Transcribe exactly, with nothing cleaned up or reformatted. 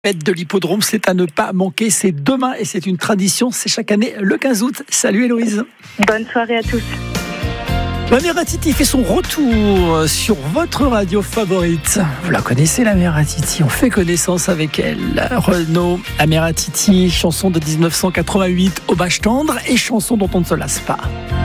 Fête de l'hippodrome, c'est à ne pas manquer, c'est demain et c'est une tradition, c'est chaque année le quinze août. Salut Héloïse. Bonne soirée à tous. La mère Titi fait son retour sur votre radio favorite. Vous la connaissez, la mère Titi, on fait connaissance avec elle. Renaud, la mère Titi, chanson de dix-neuf cent quatre-vingt-huit, Au bâche tendre, et chanson dont on ne se lasse pas.